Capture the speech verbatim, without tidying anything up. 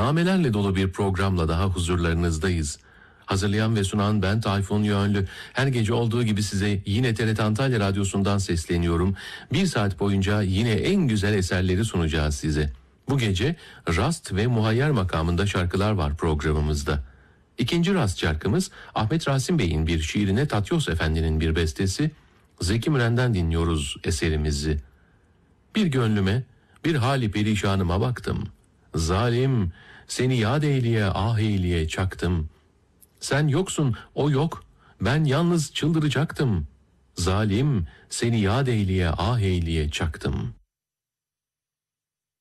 namelerle dolu bir programla daha huzurlarınızdayız. Hazırlayan ve sunan ben Tayfun Yönlü. Her gece olduğu gibi size yine T R T Antalya Radyosu'ndan sesleniyorum. Bir saat boyunca yine en güzel eserleri sunacağız size. Bu gece rast ve muhayyer makamında şarkılar var programımızda. İkinci rast şarkımız Ahmet Rasim Bey'in bir şiirine Tatyos Efendi'nin bir bestesi. Zeki Müren'den dinliyoruz eserimizi. Bir gönlüme, bir hali perişanıma baktım. Zalim, seni yad eyleye, ah eyleye çaktım. Sen yoksun, o yok, ben yalnız çıldıracaktım. Zalim, seni yad eyleye, ah eyleye çaktım.